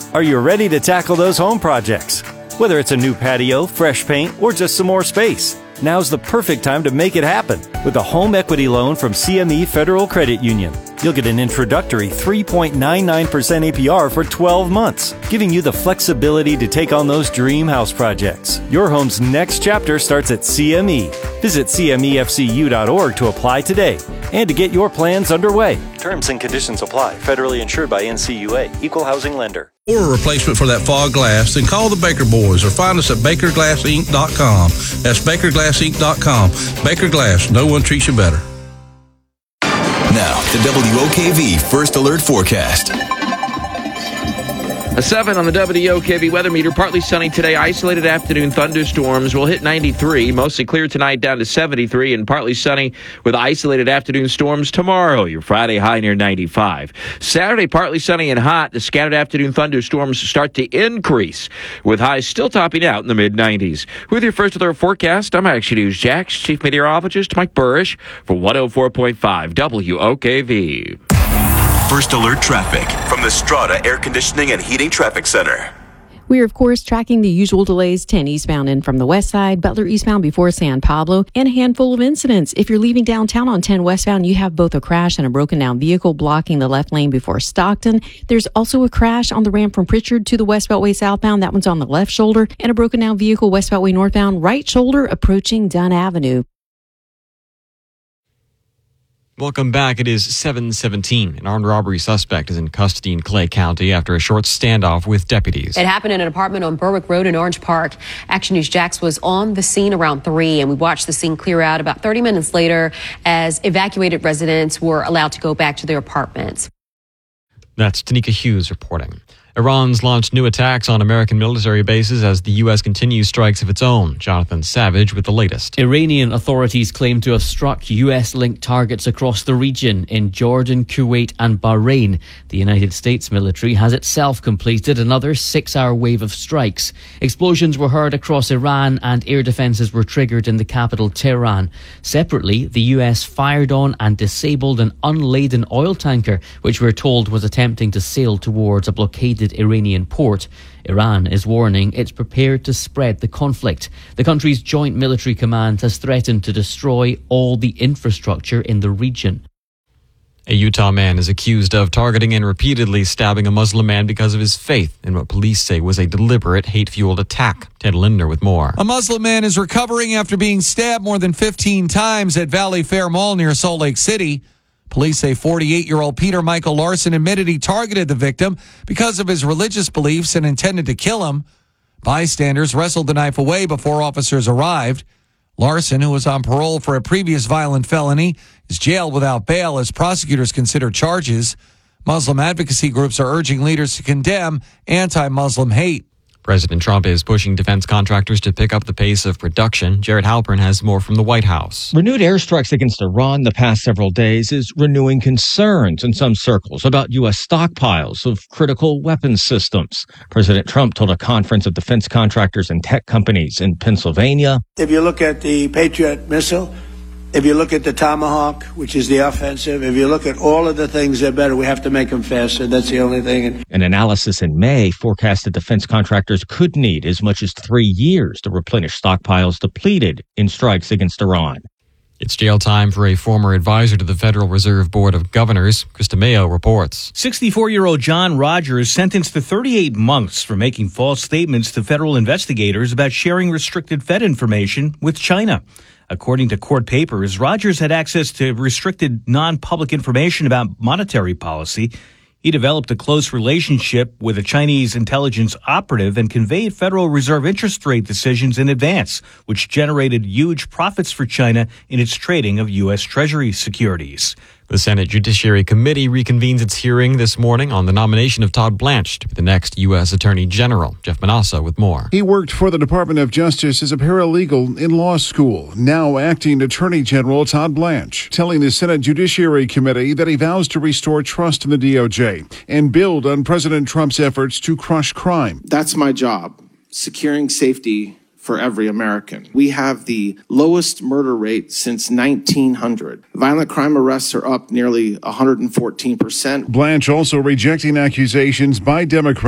Are you ready to tackle those home projects? Whether it's a new patio, fresh paint, or just some more space, now's the perfect time to make it happen with a home equity loan from CME Federal Credit Union. You'll get an introductory 3.99% APR for 12 months, giving you the flexibility to take on those dream house projects. Your home's next chapter starts at CME. Visit CMEFCU.org to apply today and to get your plans underway. Terms and conditions apply. Federally insured by NCUA. Equal housing lender. Or a replacement for that fog glass, then call the Baker Boys or find us at BakerGlassInc.com. That's BakerGlassInc.com. Baker Glass, no one treats you better. Now, the WOKV First Alert Forecast. A 7 on the WOKV weather meter. Partly sunny today. Isolated afternoon thunderstorms will hit 93. Mostly clear tonight down to 73. And partly sunny with isolated afternoon storms tomorrow. Your Friday high near 95. Saturday, partly sunny and hot. The scattered afternoon thunderstorms start to increase with highs still topping out in the mid-90s. With your First Alert Forecast, I'm Action News Jax Chief Meteorologist Mike Burrish for 104.5 WOKV. First Alert Traffic from the Strata Air Conditioning and Heating Traffic Center. We are, of course, tracking the usual delays, 10 eastbound in from the west side, Butler eastbound before San Pablo, and a handful of incidents. If you're leaving downtown on 10 westbound, you have both a crash and a broken down vehicle blocking the left lane before Stockton. There's also a crash on the ramp from Pritchard to the West Beltway southbound. That one's on the left shoulder, and a broken down vehicle West Beltway northbound, right shoulder approaching Dunn Avenue. Welcome back. It is 7:17. An armed robbery suspect is in custody in Clay County after a short standoff with deputies. It happened in an apartment on Berwick Road in Orange Park. Action News Jax was on the scene around 3, and we watched the scene clear out about 30 minutes later as evacuated residents were allowed to go back to their apartments. That's Tanika Hughes reporting. Iran's launched new attacks on American military bases as the U.S. continues strikes of its own. Jonathan Savage with the latest. Iranian authorities claim to have struck U.S.-linked targets across the region in Jordan, Kuwait and Bahrain. The United States military has itself completed another 6-hour wave of strikes. Explosions were heard across Iran and air defences were triggered in the capital, Tehran. Separately, the U.S. fired on and disabled an unladen oil tanker, which we're told was attempting to sail towards a blockaded Iranian port. Iran is warning it's prepared to spread the conflict. The country's joint military command has threatened to destroy all the infrastructure in the region. A Utah man is accused of targeting and repeatedly stabbing a Muslim man because of his faith in what police say was a deliberate hate-fueled attack. Ted Lindner with more. A Muslim man is recovering after being stabbed more than 15 times at Valley Fair Mall near Salt Lake City. Police say 48-year-old Peter Michael Larson admitted he targeted the victim because of his religious beliefs and intended to kill him. Bystanders wrestled the knife away before officers arrived. Larson, who was on parole for a previous violent felony, is jailed without bail as prosecutors consider charges. Muslim advocacy groups are urging leaders to condemn anti-Muslim hate. President Trump is pushing defense contractors to pick up the pace of production. Jared Halpern has more from the White House. Renewed airstrikes against Iran the past several days is renewing concerns in some circles about U.S. stockpiles of critical weapons systems. President Trump told a conference of defense contractors and tech companies in Pennsylvania. If you look at the Patriot missile, if you look at the Tomahawk, which is the offensive, if you look at all of the things that are better, we have to make them faster. That's the only thing. An analysis in May forecasted defense contractors could need as much as 3 years to replenish stockpiles depleted in strikes against Iran. It's jail time for a former advisor to the Federal Reserve Board of Governors. Krista Mayo reports. 64-year-old John Rogers sentenced to 38 months for making false statements to federal investigators about sharing restricted Fed information with China. According to court papers, Rogers had access to restricted non-public information about monetary policy. He developed a close relationship with a Chinese intelligence operative and conveyed Federal Reserve interest rate decisions in advance, which generated huge profits for China in its trading of U.S. Treasury securities. The Senate Judiciary Committee reconvenes its hearing this morning on the nomination of Todd Blanche to be the next U.S. Attorney General. Jeff Manassa with more. He worked for the Department of Justice as a paralegal in law school. Now acting Attorney General Todd Blanche telling the Senate Judiciary Committee that he vows to restore trust in the DOJ and build on President Trump's efforts to crush crime. That's my job, securing safety for every American. We have the lowest murder rate since 1900. Violent crime arrests are up nearly 114%. Blanche also rejecting accusations by Democrats